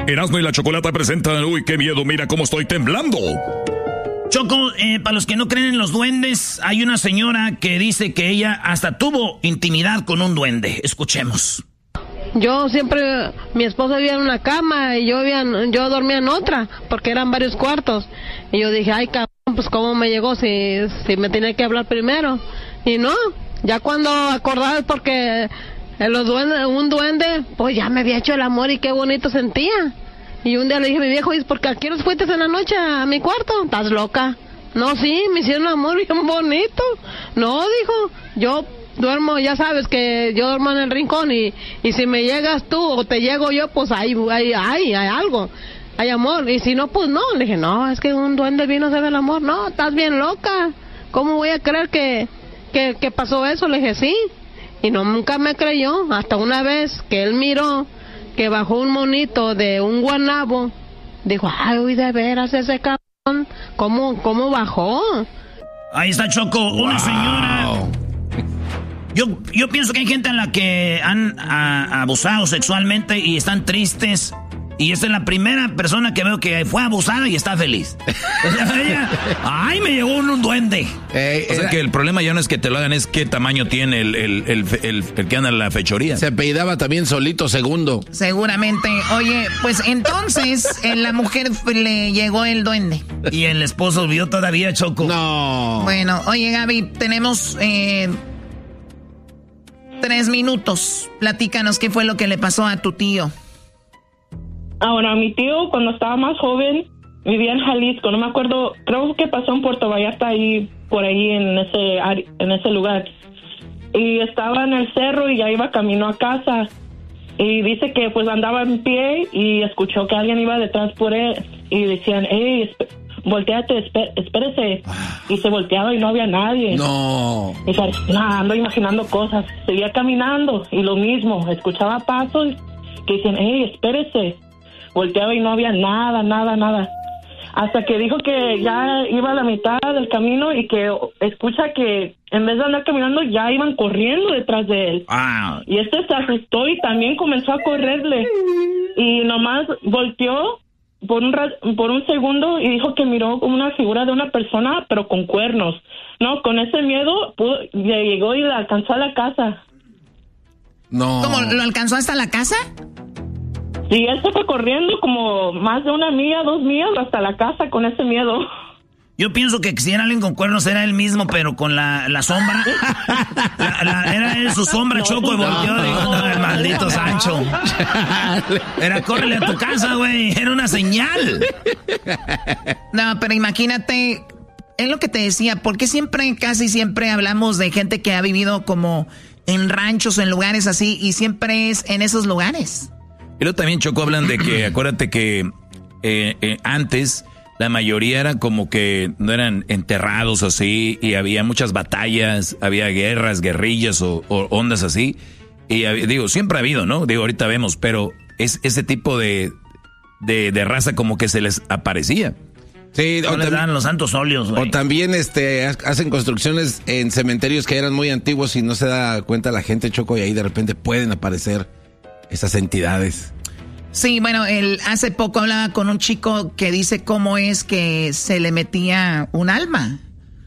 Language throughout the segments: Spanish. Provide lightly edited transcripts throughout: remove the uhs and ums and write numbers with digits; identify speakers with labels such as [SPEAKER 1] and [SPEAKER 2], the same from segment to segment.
[SPEAKER 1] Erasmo y la Chocolata presentan... Uy, qué miedo, mira cómo estoy temblando.
[SPEAKER 2] Choco, para los que no creen en los duendes, hay una señora que dice que ella hasta tuvo intimidad con un duende. Escuchemos.
[SPEAKER 3] Yo siempre, mi esposa vivía en una cama y yo dormía en otra, porque eran varios cuartos. Y yo dije, ay, cabrón, pues cómo me llegó si me tenía que hablar primero. Y no, ya cuando acordaba, porque un duende, pues ya me había hecho el amor y qué bonito sentía. Y un día le dije a mi viejo, ¿por qué aquí nos fuiste en la noche a mi cuarto? ¿Estás loca? No, sí, me hicieron amor bien bonito. No, dijo, yo duermo, ya sabes que yo duermo en el rincón y si me llegas tú o te llego yo, pues hay algo, hay amor. Y si no, pues no. Le dije, no, es que un duende vino a hacer el amor. No, estás bien loca. ¿Cómo voy a creer que pasó eso? Le dije, sí. Y nunca me creyó, hasta una vez que él miró que bajó un monito de un guanabo. Dijo, ay, uy, de veras ese cabrón, ¿cómo bajó?
[SPEAKER 2] Ahí está, Choco, una señora. Yo pienso que hay gente a la que han abusado sexualmente y están tristes. Y esta es la primera persona que veo que fue abusada y está feliz. O sea, ella, ay, me llegó un duende.
[SPEAKER 4] O sea que el problema ya no es que te lo hagan, es qué tamaño tiene el que anda en la fechoría.
[SPEAKER 5] Se apellidaba también solito segundo.
[SPEAKER 6] Seguramente. Oye, pues entonces la mujer le llegó el duende.
[SPEAKER 2] Y el esposo vio todavía, Choco.
[SPEAKER 5] No.
[SPEAKER 6] Bueno, oye, Gaby, tenemos 3 minutos. Platícanos qué fue lo que le pasó a tu tío.
[SPEAKER 7] Bueno, a mi tío cuando estaba más joven vivía en Jalisco, no me acuerdo, creo que pasó en Puerto Vallarta por ahí en ese lugar. Y estaba en el cerro y ya iba camino a casa. Y dice que pues andaba en pie y escuchó que alguien iba detrás por él y decían, hey, volteate, espérese. Y se volteaba y no había nadie.
[SPEAKER 5] No.
[SPEAKER 7] Y dice, ando imaginando cosas. Seguía caminando y lo mismo, escuchaba pasos que decían, hey, espérese. Volteaba y no había nada. Hasta que dijo que ya iba a la mitad del camino y que escucha que en vez de andar caminando ya iban corriendo detrás de él.
[SPEAKER 2] Wow.
[SPEAKER 7] Y se asustó y también comenzó a correrle. Y nomás volteó por un segundo y dijo que miró como una figura de una persona, pero con cuernos. No, con ese miedo llegó y le alcanzó a la casa.
[SPEAKER 5] No.
[SPEAKER 6] ¿Cómo, lo alcanzó hasta la casa?
[SPEAKER 7] Sí, él se fue corriendo como más de 1 milla, 2 millas hasta la casa con ese miedo.
[SPEAKER 2] Yo pienso que si era alguien con cuernos era él mismo, pero con la sombra. Era él su sombra, Choco, y volteó y dijo, no, el maldito Sancho. Era, córrele a tu casa, güey. Era una señal.
[SPEAKER 6] No, pero imagínate, es lo que te decía, ¿por qué casi siempre hablamos de gente que ha vivido como en ranchos, en lugares así, y siempre es en esos lugares?
[SPEAKER 4] Y luego también, Choco, hablan de que, acuérdate que antes la mayoría eran como que no eran enterrados así, y había muchas batallas, había guerras, guerrillas o ondas así. Y siempre ha habido, ¿no? Ahorita vemos, pero es ese tipo de raza como que se les aparecía.
[SPEAKER 5] Sí,
[SPEAKER 2] no les dan los santos óleos, güey.
[SPEAKER 5] O también hacen construcciones en cementerios que eran muy antiguos y no se da cuenta la gente, Choco, y ahí de repente pueden aparecer esas entidades.
[SPEAKER 6] Sí, bueno, hace poco hablaba con un chico que dice cómo es que se le metía un alma.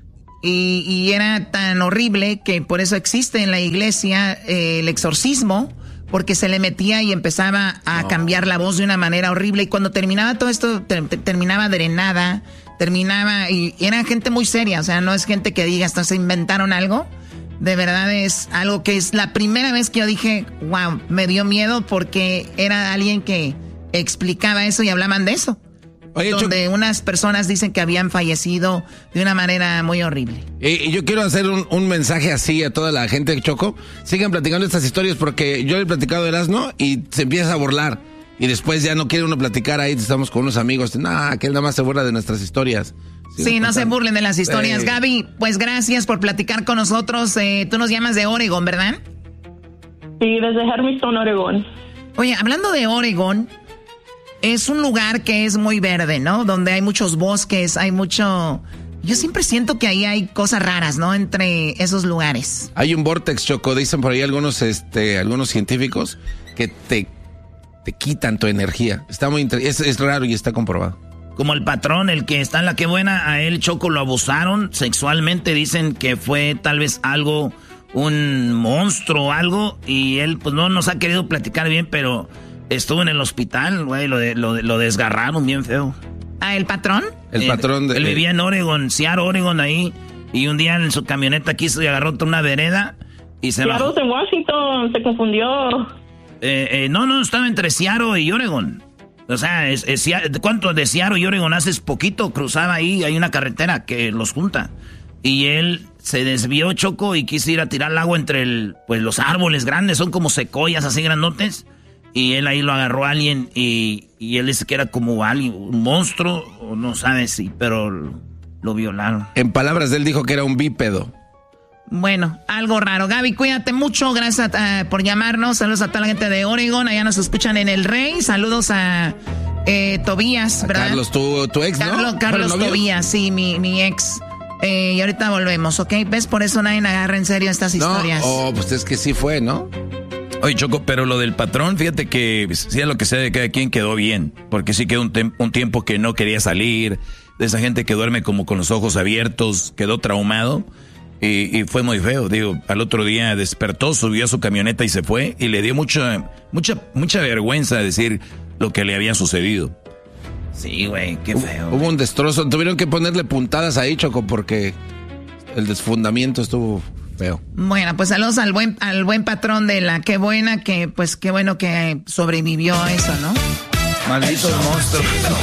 [SPEAKER 6] Y era tan horrible que por eso existe en la iglesia el exorcismo, porque se le metía y empezaba a cambiar la voz de una manera horrible. Y cuando terminaba todo esto, terminaba drenada, y era gente muy seria, o sea, no es gente que diga, hasta se inventaron algo. De verdad es algo que es la primera vez que yo dije, wow, me dio miedo porque era alguien que explicaba eso y hablaban de eso. Oye, donde unas personas dicen que habían fallecido de una manera muy horrible.
[SPEAKER 5] Y yo quiero hacer un mensaje así a toda la gente, Choco. Sigan platicando estas historias porque yo he platicado de Erasmo y se empieza a burlar. Y después ya no quiere uno platicar ahí, estamos con unos amigos. Que él nada más se burla de nuestras historias.
[SPEAKER 6] Sí, no se burlen de las historias. Gaby, pues gracias por platicar con nosotros. Tú nos llamas de Oregon, ¿verdad?
[SPEAKER 7] Sí, desde Hermiston, Oregón.
[SPEAKER 6] Oye, hablando de Oregon, es un lugar que es muy verde, ¿no? Donde hay muchos bosques, hay mucho... Yo siempre siento que ahí hay cosas raras, ¿no? Entre esos lugares.
[SPEAKER 5] Hay un vortex, Choco, dicen por ahí algunos científicos, que te quitan tu energía. Está muy es raro y está comprobado.
[SPEAKER 2] Como el patrón, el que está en la que buena, a él, Choco, lo abusaron sexualmente. Dicen que fue tal vez algo, un monstruo o algo. Y él, pues no nos ha querido platicar bien, pero estuvo en el hospital, güey. Lo desgarraron bien feo.
[SPEAKER 6] ¿Ah, el patrón?
[SPEAKER 5] El patrón
[SPEAKER 2] él vivía en Oregon, Seattle, Oregon, ahí. Y un día en su camioneta quiso y agarró toda una vereda y se bajó.
[SPEAKER 7] Seattle en Washington, se confundió.
[SPEAKER 2] No, estaba entre Seattle y Oregon. O sea, ¿cuánto de Seattle y Oregon haces? Poquito, cruzaba ahí, hay una carretera que los junta. Y él se desvió, Choco, y quiso ir a tirar el agua entre los árboles grandes, son como secoyas así grandotes. Y él ahí lo agarró a alguien y él dice que era como alguien, un monstruo, o no sabe si, pero lo violaron.
[SPEAKER 5] En palabras de él dijo que era un bípedo.
[SPEAKER 6] Bueno, algo raro. Gaby, cuídate mucho. Gracias por llamarnos. Saludos a toda la gente de Oregon. Allá nos escuchan en El Rey. Saludos a Tobías, ¿verdad?
[SPEAKER 5] Carlos, tu ex, ¿no?
[SPEAKER 6] Carlos Tobías, sí, mi ex. Y ahorita volvemos, ¿ok? ¿Ves? Por eso nadie agarra en serio estas historias.
[SPEAKER 5] No, pues es que sí fue, ¿no?
[SPEAKER 4] Oye, Choco, pero lo del patrón, fíjate que sea lo que sea de cada quien, quedó bien. Porque sí quedó un tiempo que no quería salir. De esa gente que duerme como con los ojos abiertos, quedó traumado. Y fue muy feo, digo, al otro día despertó, subió a su camioneta y se fue. Y le dio mucha vergüenza decir lo que le había sucedido.
[SPEAKER 2] Sí, güey, qué feo.
[SPEAKER 5] Hubo un destrozo, tuvieron que ponerle puntadas ahí, Choco, porque el desfundamiento estuvo feo.
[SPEAKER 6] Bueno, pues saludos al buen patrón de la qué buena, que pues qué bueno que sobrevivió a eso, ¿no?
[SPEAKER 2] Malditos monstruos.